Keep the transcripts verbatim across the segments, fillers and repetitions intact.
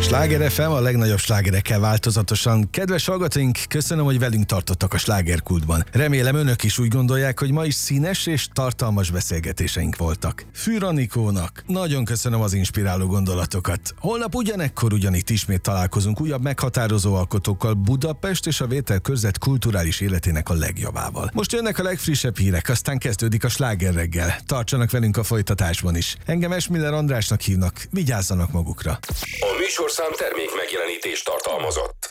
Sláger ef em, a legnagyobb slágerekkel változatosan. Kedves hallgatóink, köszönöm, hogy velünk tartottak a slágerkultban. Remélem önök is úgy gondolják, hogy ma is színes és tartalmas beszélgetéseink voltak. Fűr Anikónak nagyon köszönöm az inspiráló gondolatokat. Holnap ugyanekkor ugyanitt ismét találkozunk újabb meghatározó alkotókkal, Budapest és a Vételkörzet kulturális életének a legjobbával. Most jönnek a legfrissebb hírek, aztán kezdődik a Sláger reggel. Tartsanak velünk a folytatásban is. Engem Esmiller Andrásnak hívnak, vigyázzanak magukra. A műsorszám termék megjelenítést tartalmazott.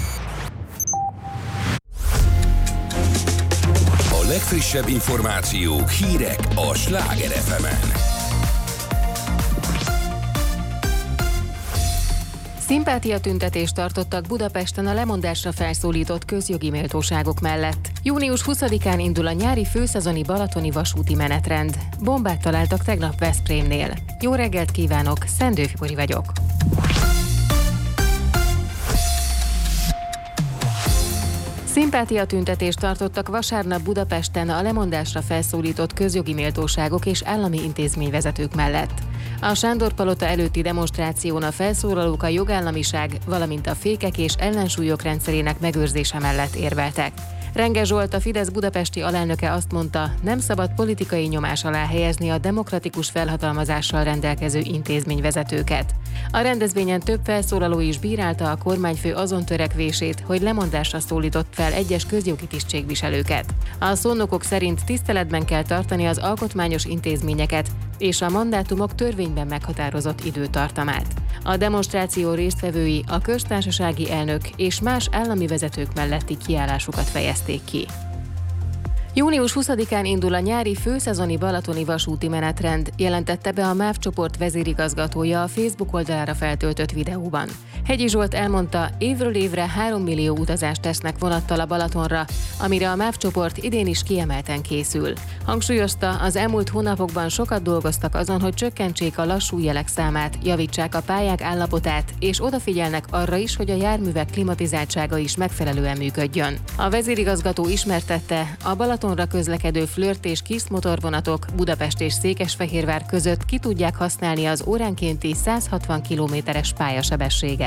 A legfrissebb információk, hírek a Sláger ef emen. Szimpátiatüntetést tartottak Budapesten a lemondásra felszólított közjogi méltóságok mellett. június huszadikán indul a nyári főszezoni balatoni vasúti menetrend. Bombát találtak tegnap Veszprémnél. Jó reggelt kívánok, Szendő Fibori vagyok. Szimpátiatüntetést tartottak vasárnap Budapesten a lemondásra felszólított közjogi méltóságok és állami intézményvezetők mellett. A Sándor-palota előtti demonstráción a felszólalók a jogállamiság, valamint a fékek és ellensúlyok rendszerének megőrzése mellett érveltek. Renge Zsolt, a Fidesz budapesti alelnöke azt mondta, nem szabad politikai nyomás alá helyezni a demokratikus felhatalmazással rendelkező intézményvezetőket. A rendezvényen több felszólaló is bírálta a kormányfő azon törekvését, hogy lemondásra szólított fel egyes közjogi tisztségviselőket. A szónokok szerint tiszteletben kell tartani az alkotmányos intézményeket és a mandátumok törvényben meghatározott időtartamát. A demonstráció résztvevői a köztársasági elnök és más állami vezetők melletti kiállásukat fejezték ki. június huszadikán indul a nyári főszezoni balatoni vasúti menetrend, jelentette be a MÁV csoport vezérigazgatója a Facebook oldalára feltöltött videóban. Hegyi Zsolt elmondta, évről évre három millió utazást tesznek vonattal a Balatonra, amire a MÁV csoport idén is kiemelten készül. Hangsúlyozta, az elmúlt hónapokban sokat dolgoztak azon, hogy csökkentsék a lassú jelek számát, javítsák a pályák állapotát, és odafigyelnek arra is, hogy a járművek klimatizáltsága is megfelelően működjön. A vezérigazgató ismertette, a Balatonra közlekedő Flirt és Kiss motorvonatok Budapest és Székesfehérvár között ki tudják használni az óránkénti száz hatvan kilométeres pályasebességet.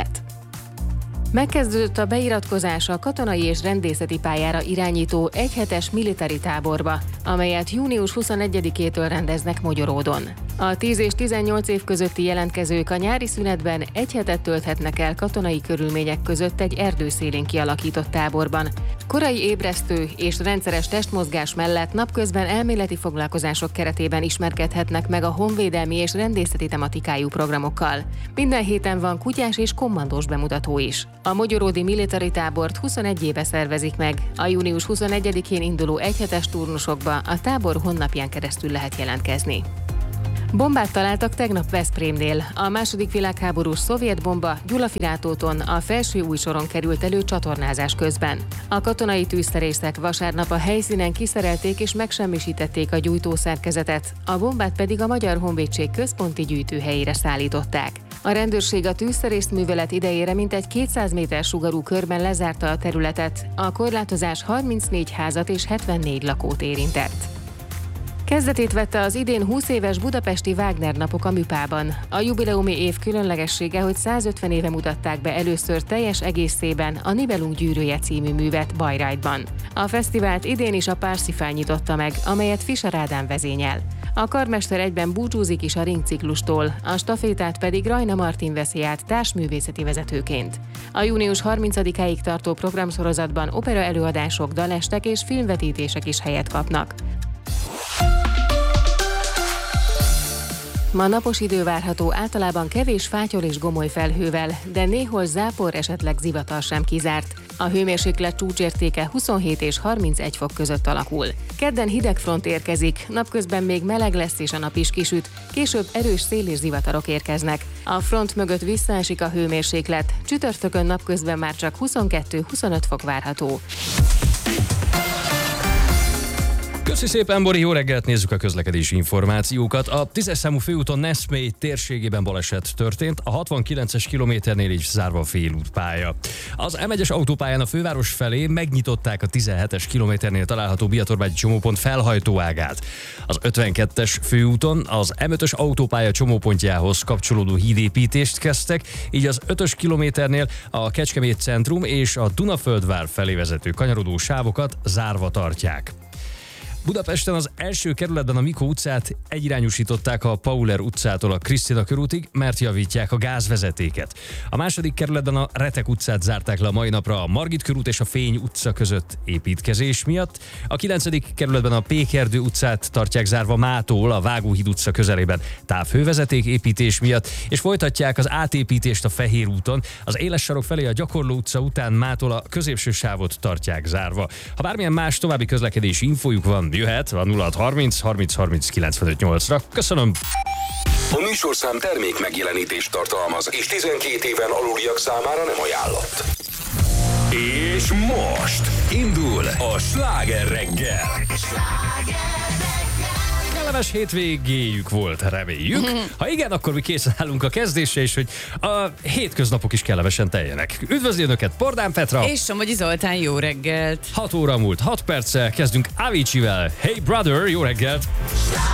Megkezdődött a beiratkozás a katonai és rendészeti pályára irányító egyhetes militári táborba, amelyet június huszonegyedikétől rendeznek Mogyoródon. A tíz és tizennyolc év közötti jelentkezők a nyári szünetben egy hetet tölthetnek el katonai körülmények között egy erdő szélén kialakított táborban. Korai ébresztő és rendszeres testmozgás mellett napközben elméleti foglalkozások keretében ismerkedhetnek meg a honvédelmi és rendészeti tematikájú programokkal. Minden héten van kutyás és kommandós bemutató is. A mogyoródi militári tábort huszonegy éve szervezik meg. A június huszonegyedikén induló egyhetes turnusokba a tábor honlapján keresztül lehet jelentkezni. Bombát találtak tegnap Veszprémnél. A második világháborús szovjet bomba Gyulafirátóton a felső újsoron került elő csatornázás közben. A katonai tűzszerészek vasárnap a helyszínen kiszerelték és megsemmisítették a gyújtószerkezetet, a bombát pedig a Magyar Honvédség központi gyűjtőhelyére szállították. A rendőrség a tűzszerészművelet idejére mintegy kétszáz méter sugarú körben lezárta a területet, a korlátozás harmincnégy házat és hetvennégy lakót érintett. Kezdetét vette az idén húsz éves budapesti Wagner napok a Műpában. A jubileumi év különlegessége, hogy százötven éve mutatták be először teljes egészében a Nibelung gyűrűje című művet Bayreuthban. A fesztivált idén is a Parsifal nyitotta meg, amelyet Fischer Ádám vezényel. A karmester egyben búcsúzik is a ringciklustól, a stafétát pedig Rajna Martin veszi át társművészeti vezetőként. A június harmincadikáig tartó programsorozatban opera előadások, dalestek és filmvetítések is helyet kapnak. Ma napos idő várható, általában kevés fátyol és gomoly felhővel, de néhol zápor, esetleg zivatar sem kizárt. A hőmérséklet csúcsértéke huszonhét és harmincegy fok között alakul. Kedden hideg front érkezik, napközben még meleg lesz és a nap is kisüt, később erős szél és zivatarok érkeznek. A front mögött visszaesik a hőmérséklet, csütörtökön napközben már csak huszonkettő-huszonöt fok várható. Köszi szépen, Bori, jó reggelt, nézzük a közlekedési információkat. A tízes számú főúton Neszmely térségében baleset történt, a hatvankilences kilométernél is zárva a félútpálya. Az em egyes autópályán a főváros felé megnyitották a tizenhetes kilométernél található Biatorbágyi csomópont felhajtóágát. Az ötvenkettes főúton az em ötös autópálya csomópontjához kapcsolódó hídépítést kezdtek, így az ötös kilométernél a Kecskemét centrum és a Dunaföldvár felé vezető kanyarodó sávokat zárva tartják. Budapesten az első kerületben a Mikó utcát egyirányúsították a Pauler utcától a Krisztina körútig, mert javítják a gázvezetéket. A második kerületben a Retek utcát zárták le a mai napra a Margit körút és a Fény utca között építkezés miatt. A kilencedik kerületben a Pékerdő utcát tartják zárva mától a Vágóhíd utca közelében távhővezeték építés miatt, és folytatják az átépítést a Fehér úton. Az Éles sarok felé a Gyakorló utca után mától a középső sávot tartják zárva. Ha bármilyen más további közlekedési infójuk van, jöhet a nulla hat harminc harminc harminc kilencvenöt nyolcra. Köszönöm! A műsorszám termék megjelenítést tartalmaz, és tizenkét éven aluliak számára nem ajánlott. És most indul a Sláger reggel. Kellemes hétvégéjük volt, reméljük. Ha igen, akkor mi készen állunk a kezdésre, és hogy a hétköznapok is kellemesen teljenek. Üdvözli Önöket, Pordán Petra! És Somogyi Zoltán, jó reggelt! hat óra múlt, hat perccel kezdünk Aviciivel. Hey brother, jó reggelt!